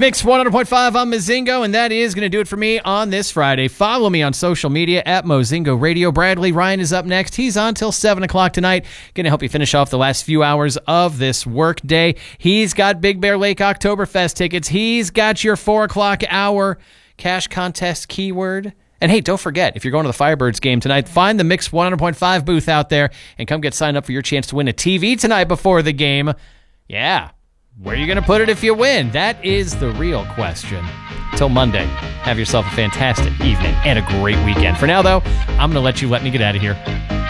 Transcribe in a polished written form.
Mix 100.5 on Mozingo, and that is going to do it for me on this Friday. Follow me on social media at Mozingo Radio. Bradley Ryan is up next. He's on till 7 o'clock tonight. Going to help you finish off the last few hours of this work day. He's got Big Bear Lake Oktoberfest tickets. He's got your 4 o'clock hour cash contest keyword. And hey, don't forget, if you're going to the Firebirds game tonight, find the Mix 100.5 booth out there and come get signed up for your chance to win a TV tonight before the game. Yeah. Where are you going to put it if you win? That is the real question. Till Monday, have yourself a fantastic evening and a great weekend. For now, though, I'm going to let me get out of here.